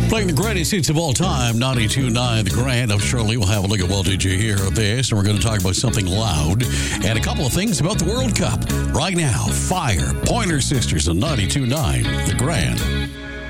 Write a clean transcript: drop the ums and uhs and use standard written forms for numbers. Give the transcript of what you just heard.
Playing the greatest hits of all time, 92.9 The Grand. I'm Shirley. We'll have a look at, well, did you hear this? And we're going to talk about something loud and a couple of things about the World Cup. Right now, Fire, Pointer Sisters on 92.9 The Grand.